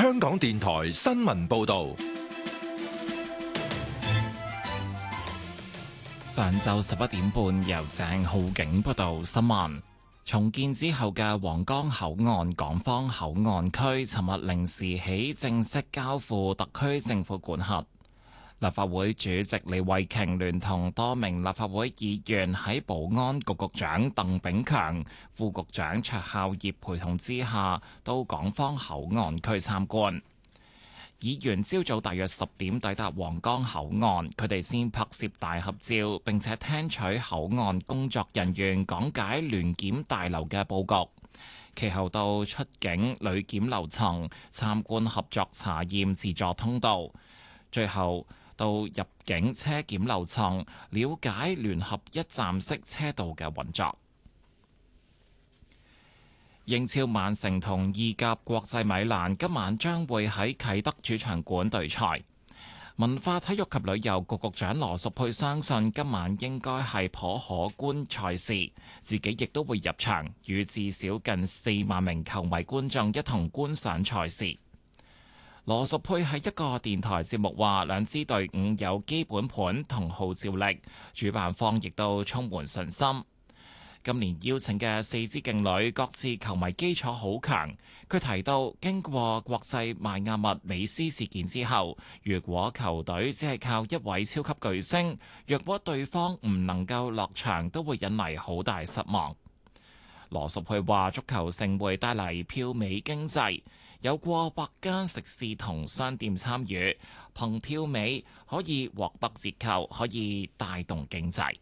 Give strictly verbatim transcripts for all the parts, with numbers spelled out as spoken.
香港電台新聞報道。 上晝十一點半，由鄭浩景報道新聞。重建之後嘅皇崗口岸港方口岸區，尋日零時起正式交付特區政府管轄。立法會主席李慧瓊聯同多名立法會議員喺保安局局長鄧炳強、副局長卓孝業陪同之下，到港方口岸區參觀。議員朝早大約十點抵達皇崗口岸，佢哋先拍攝大合照，並且聽取口岸工作人員講解聯檢大樓嘅佈局。其後到出境旅檢樓層參觀合作查驗自助通道，最後到入境車檢樓層了解聯合一站式車道嘅運作。英超曼城同意甲國際米蘭今晚將會喺啟德主場館對賽。文化體育及旅遊局局長羅淑佩相信今晚應該係頗可觀賽事，自己亦都會入場，與至少近四萬名球迷觀眾一同觀賞賽事。羅淑佩喺一個電台節目話，兩支隊伍有基本盤同號召力，主辦方亦都充滿信心。今年邀請嘅四支勁旅各自球迷基礎好強。佢提到，經過國際邁阿密美斯事件之後，如果球隊只係靠一位超級巨星，若果對方唔能夠落場，都會引嚟好大失望。羅淑佩話，足球盛會帶嚟票尾經濟，有過百間食肆同商店參與，憑票尾可以獲得折扣，可以帶動經濟。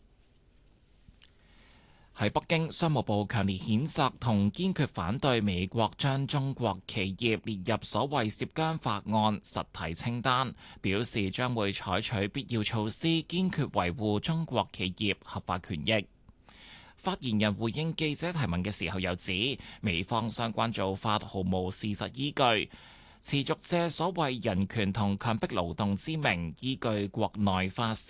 喺北京，商務部強烈譴責同堅決反對美國將中國企業列入所謂涉疆法案實體清單，表示將會採取必要措施，堅決維護中國企業合法權益。發言人回應記者提問嘅時候又指，美方相關做法毫無事實依據，持續借所謂人權同強迫勞動之名，依據國內法